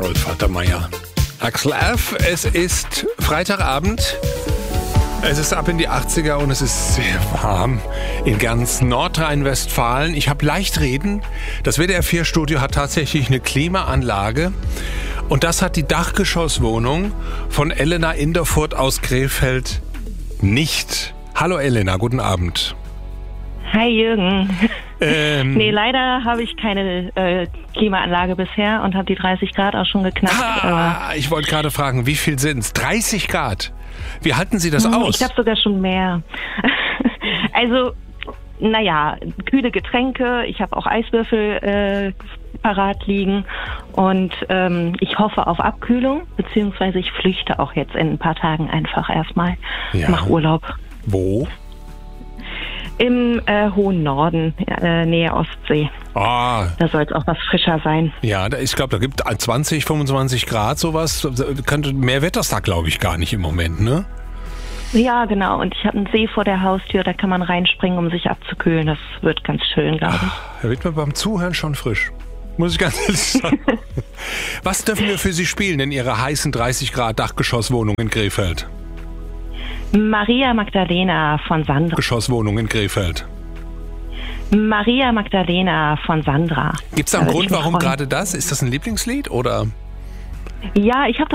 Harold Faltermeier. Axel F., es ist Freitagabend. Es ist ab in die 80er und es ist sehr warm in ganz Nordrhein-Westfalen. Ich habe leicht reden. Das WDR 4 Studio hat tatsächlich eine Klimaanlage. Und das hat die Dachgeschosswohnung von Elena Inderfurt aus Krefeld nicht. Hallo Elena, guten Abend. Hi Jürgen. Nee, leider habe ich keine Klimaanlage bisher und habe die 30 Grad auch schon geknackt. Ich wollte gerade fragen, wie viel sind es? 30 Grad? Wie halten Sie das aus? Ich glaube sogar schon mehr. Also, naja, kühle Getränke. Ich habe auch Eiswürfel parat liegen und ich hoffe auf Abkühlung, beziehungsweise ich flüchte auch jetzt in ein paar Tagen einfach erstmal. Mach Urlaub. Wo? Im hohen Norden, Nähe Ostsee. Da soll es auch was frischer sein. Ja, ich glaube, da gibt 20, 25 Grad sowas. Mehr wird das da, glaube ich, gar nicht im Moment, ne? Ja, genau. Und ich habe einen See vor der Haustür, da kann man reinspringen, um sich abzukühlen. Das wird ganz schön, glaube ich. Da wird mir beim Zuhören schon frisch. Muss ich ganz ehrlich sagen. Was dürfen wir für Sie spielen in Ihrer heißen 30 Grad Dachgeschosswohnung in Krefeld? Maria Magdalena von Sandra. Geschosswohnung in Krefeld. Maria Magdalena von Sandra. Gibt es da einen Grund, warum gerade das? Ist das ein Lieblingslied oder? Ja, ich habe